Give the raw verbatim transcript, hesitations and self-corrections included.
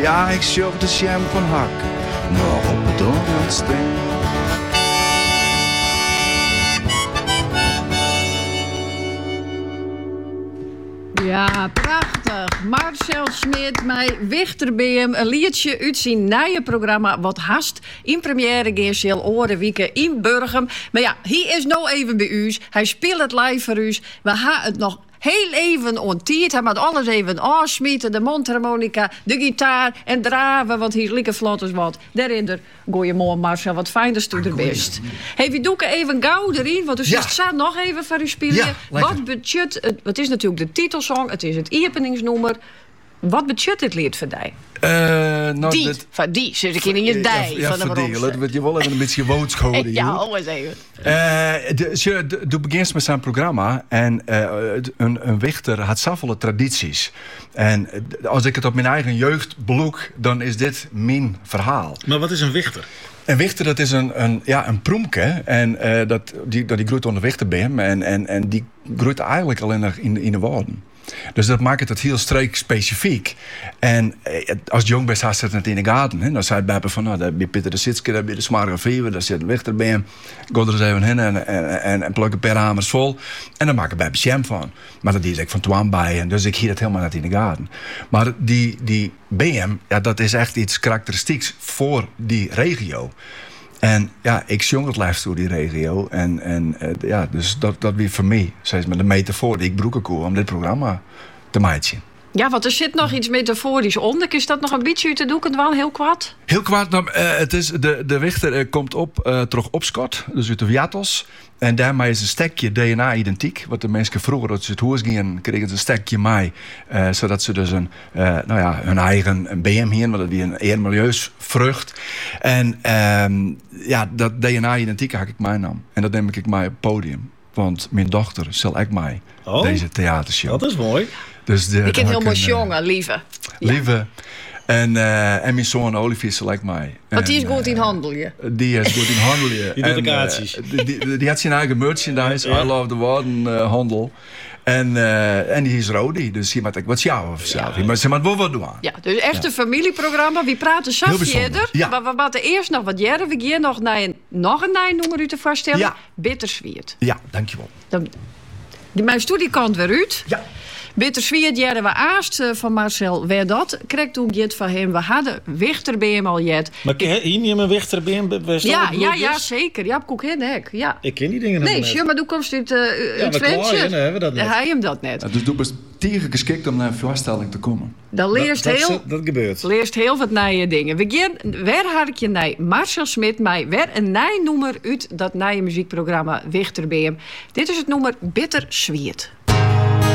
Ja, ik sjof de jam van hak nog op het dondersteen. Ja, prachtig. Marcel Smit, mij Wichterbeem, een liedje uit zijn nieuwe programma Wat Hast. In première geest oren weken in Burgum. Maar ja, hij is nou even bij u. Hij speelt het live voor u. We gaan het nog heel even ontiert. Hij moet alles even afsmieten. De mondharmonica, de gitaar en draven. Want hij is lekker vlot als wat. Daarin goeiemorgen Marcel, wat fijn dat u er bent. Hey, we doen even gauw erin. Want u Ja. staat nog even voor u spelen. Ja, wat budget, het, het is natuurlijk de titelsong. Het is het openingsnummer. Wat budget dit lied voor die? Uh, nou, Die, dit- van die, zit ik in je dij. Ja, van de verdelen. beroemdste. Dat je wel even een beetje gewoon scholen. Ja, alweer even. Uh, de, je, de, de begint met zijn programma en uh, een, een wichter had zoveel tradities. En uh, als ik het op mijn eigen jeugd beloek, dan is dit mijn verhaal. Maar wat is een wichter? Een wichter, dat is een, een, ja, een proemke. En uh, dat, die, dat die groeit onder wichterbeem. En, en, en die groeit eigenlijk al in de, in, in de woorden. Dus dat maakt het heel streek specifiek. En eh, als jong best had ze het in de gaten. Hè? Dan zei het bij me van, nou, daar ben Pieter de Sitske, daar ben de Smarge Fever, daar zit een wichter bij hem. Go er eens even heen en, en, en, en pluk een paar hamers vol. En dan maak ik bij jam van. Maar dat is ik van Twan bij. En dus ik hield het helemaal niet in de gaten. Maar die, die B M, ja, dat is echt iets karakteristieks voor die regio. En ja, ik zong het live door die regio. En, en uh, ja, dus dat, dat weer voor mij, zeg maar, de metafoor die ik broeken koe om dit programma te maken. Ja, want er zit nog iets metaforisch onder. Is dat nog een beetje uit te doen? Wel heel kwad? Heel kwaad, nou, uh, het is, de, de wichter uh, komt op uh, terug op Scott, dus uit de Viatos. En daarmee is een stekje D N A-identiek. Wat de mensen vroeger, dat ze het huis gingen, kregen ze een stekje mee. Uh, zodat ze dus een, uh, nou ja, hun eigen een B M hier, want dat weer een eer milieusvrucht. En uh, ja, dat D N A-identiek heb ik mij nam. En dat neem ik mij op het podium. Want mijn dochter zal ik mij Oh, deze theatershow. dat is mooi. Dus de, Ik ken daar heel heb mooi een, jongen, lieve. Lieve. En, uh, en mijn zoon Olivier zal ik mij. Want die is En, goed in uh, handelen. Die is goed in handelen. Die doet En, de uh, kaartjes. die, die, die had zijn eigen merchandise. Ja. I love the warden uh, handel. En, uh, en die is Rodi. Dus hier moet ik wat jou of zelf. Maar ze moet wel wat doen. Ja, dus echt een familieprogramma. We praten zo Heel bijzonder, verder. ja. Maar we moeten eerst nog wat jaren. We gaan nog naar een, nog een nijnoemer u te voorstellen. Ja. Bittersweet. Ja, dankjewel. Dan, die, mijn studie kant weer uit. Ja. Bittersweet jaren we aast uh, van Marcel. Waar dat krijgt toen jet van hem. We hadden Wichter bij hem al jet. Maar ken- hier niet een wichter bij hem? Ja, ja, ja, zeker. Ja, koek in hek. Ja. Ik ken die dingen nog Nee, net. sure, maar toen komt uit, uh, Ja, uit maar klaar, Twentje. hè, dan hebben we dat net. Hij hem dat net. Ja, dus doe best tegen geschikt om naar een voorstelling te komen. Dan leerst dat, heel... dat, dat gebeurt. Leerst heel wat nieuwe dingen. We gaan weer had ik je naar Marcel Smit, mij weer een nieuw nummer uit dat nieuwe muziekprogramma Wichter bij hem. Dit is het nummer Bittersweet.